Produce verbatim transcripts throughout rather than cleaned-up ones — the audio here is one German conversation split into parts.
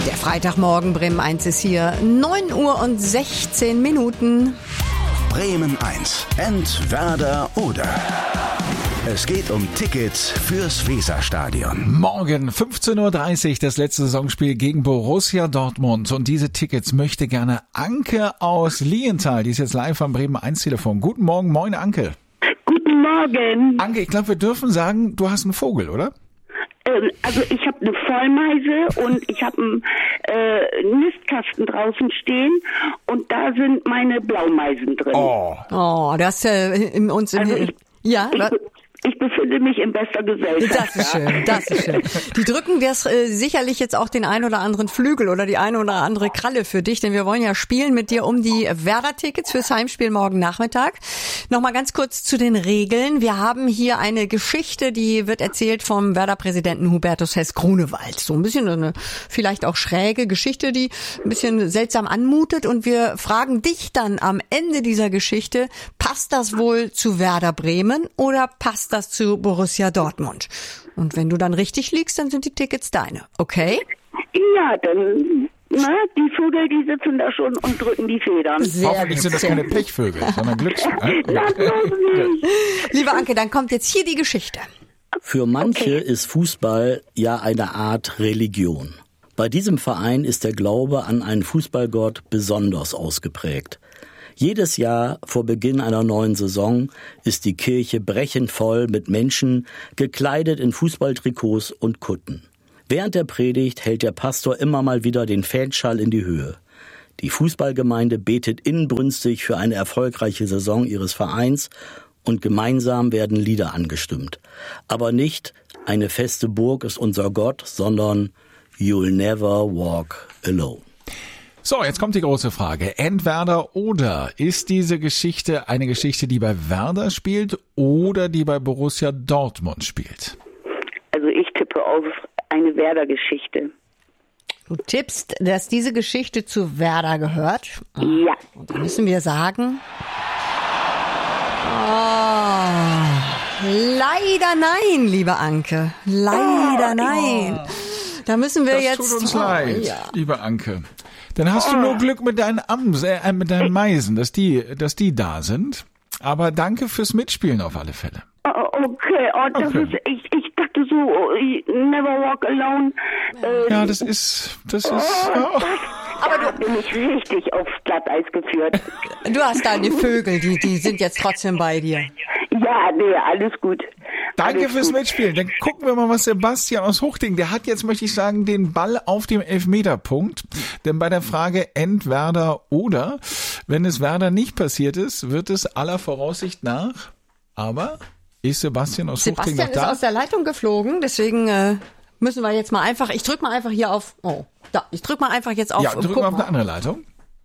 Der Freitagmorgen, Bremen eins ist hier, neun Uhr und sechzehn Minuten. Bremen eins, Entwerder oder. Es geht um Tickets fürs Weserstadion. Morgen fünfzehn Uhr dreißig das letzte Saisonspiel gegen Borussia Dortmund. Und diese Tickets möchte gerne Anke aus Lienthal. Die ist jetzt live am Bremen eins Telefon. Guten Morgen, moin Anke. Guten Morgen. Anke, ich glaube, wir dürfen sagen, du hast einen Vogel, oder? Ähm, also ich habe eine Vollmeise und ich habe einen äh, Nistkasten draußen stehen und da sind meine Blaumeisen drin. Oh, Oh, das äh, in uns... Also in, ich, ja, ich, was? ich befinde mich in bester Gesellschaft. Das ist schön, das ist schön. Die drücken das äh, sicherlich jetzt auch den ein oder anderen Flügel oder die eine oder andere Kralle für dich, denn wir wollen ja spielen mit dir um die Werder-Tickets fürs Heimspiel morgen Nachmittag. Nochmal ganz kurz zu den Regeln. Wir haben hier eine Geschichte, die wird erzählt vom Werder-Präsidenten Hubertus Hess-Grunewald. So ein bisschen eine vielleicht auch schräge Geschichte, die ein bisschen seltsam anmutet und wir fragen dich dann am Ende dieser Geschichte, passt das wohl zu Werder Bremen oder passt das zu Borussia Dortmund? Und wenn du dann richtig liegst, dann sind die Tickets deine, okay? Ja, dann, na, die Vögel, die sitzen da schon und drücken die Federn. Sehr hoffentlich sind das keine Pechvögel, sondern Glücksvögel. Lass los nicht. Liebe Anke, dann kommt jetzt hier die Geschichte. Für manche Okay. ist Fußball ja eine Art Religion. Bei diesem Verein ist der Glaube an einen Fußballgott besonders ausgeprägt. Jedes Jahr vor Beginn einer neuen Saison ist die Kirche brechend voll mit Menschen, gekleidet in Fußballtrikots und Kutten. Während der Predigt hält der Pastor immer mal wieder den Fanschall in die Höhe. Die Fußballgemeinde betet inbrünstig für eine erfolgreiche Saison ihres Vereins und gemeinsam werden Lieder angestimmt. Aber nicht "Eine feste Burg ist unser Gott", sondern "You'll never walk alone". So, jetzt kommt die große Frage. Entwerder oder ist diese Geschichte eine Geschichte, die bei Werder spielt oder die bei Borussia Dortmund spielt? Also ich tippe auf eine Werder-Geschichte. Du tippst, dass diese Geschichte zu Werder gehört. Ja. Und dann müssen wir sagen... Oh, leider nein, liebe Anke. Leider nein. Da müssen wir Das jetzt... tut uns oh, leid, ja. liebe Anke. Dann hast du nur Glück mit deinen Ams, äh, mit deinen Meisen, dass die, dass die da sind. Aber danke fürs Mitspielen auf alle Fälle. Oh, okay, oh, das Okay. ist, ich, ich dachte so, oh, never walk alone. Äh, Ja, das ist, das ist. Oh. Aber da bin ich richtig aufs Glatteis geführt. Du hast da die Vögel, die, die sind jetzt trotzdem bei dir. Ja, nee, alles gut. Danke alles fürs gut. Mitspielen. Dann gucken wir mal, was Sebastian aus Huchting, der hat jetzt, möchte ich sagen, den Ball auf dem Elfmeterpunkt. Denn bei der Frage Entwerder oder, wenn es Werder nicht passiert ist, wird es aller Voraussicht nach. Aber ist Sebastian aus Huchting Sebastian noch ist da? aus der Leitung geflogen, deswegen äh, müssen wir jetzt mal einfach, ich drück mal einfach hier auf, oh, da, ich drück mal einfach jetzt auf. Ja, drücken guck wir auf mal. eine andere Leitung.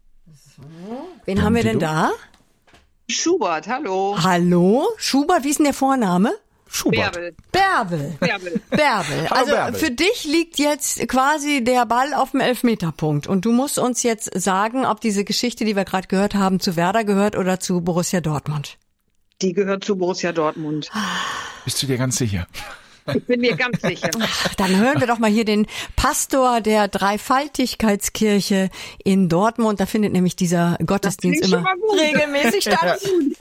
Wen haben wir denn da? Schubert, hallo. Hallo? Schubert, wie ist denn der Vorname? Schubert. Bärbel. Bärbel. Bärbel. Bärbel. Hallo, Also Bärbel. für dich liegt jetzt quasi der Ball auf dem Elfmeterpunkt und du musst uns jetzt sagen, ob diese Geschichte, die wir gerade gehört haben, zu Werder gehört oder zu Borussia Dortmund. Die gehört zu Borussia Dortmund. Bist du dir ganz sicher? Ich bin mir ganz sicher. Ach, dann hören wir doch mal hier den Pastor der Dreifaltigkeitskirche in Dortmund. Da findet nämlich dieser Gottesdienst klingt immer schon mal gut. regelmäßig statt.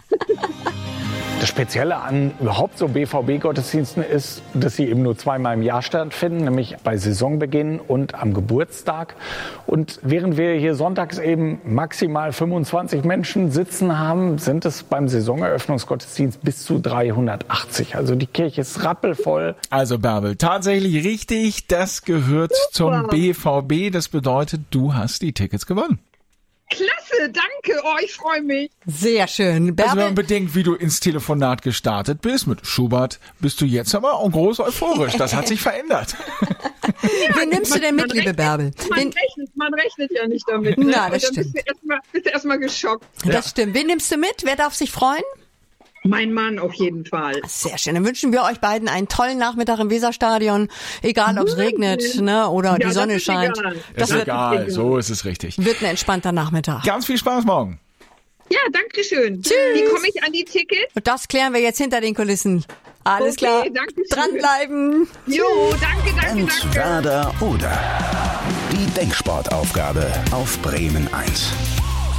Das Spezielle an überhaupt so B V B-Gottesdiensten ist, dass sie eben nur zweimal im Jahr stattfinden, nämlich bei Saisonbeginn und am Geburtstag. Und während wir hier sonntags eben maximal fünfundzwanzig Menschen sitzen haben, sind es beim Saisoneröffnungsgottesdienst bis zu dreihundertachtzig. Also die Kirche ist rappelvoll. Also Bärbel, tatsächlich richtig, das gehört zum B V B. Das bedeutet, du hast die Tickets gewonnen. Klasse, danke. Oh, ich freue mich. Sehr schön. Also wenn man Bärbel, bedenkt, wie du ins Telefonat gestartet bist mit Schubert, bist du jetzt aber auch groß euphorisch. Das hat sich verändert. wen nimmst du denn mit, Man liebe rechnet- Bärbel? Man Wen, rechnet, man rechnet ja nicht damit. Ne? Na, das Und dann stimmt. bist du erstmal bist du erstmal geschockt. das stimmt. Wen nimmst du mit? Wer darf sich freuen? Mein Mann auf jeden Fall. Sehr schön. Dann wünschen wir euch beiden einen tollen Nachmittag im Weserstadion. Egal, ob es regnet ne, oder Ja, die das Sonne ist scheint. egal. Das ist wird, egal, so ist es richtig. wird ein entspannter Nachmittag. Ganz viel Spaß morgen. Ja, danke schön. Tschüss. Wie komme ich an die Tickets? Und das klären wir jetzt hinter den Kulissen. Alles Okay, klar. danke schön. Dranbleiben. Jo, danke, danke, danke. Entwerder oder. Die Denksportaufgabe auf Bremen eins.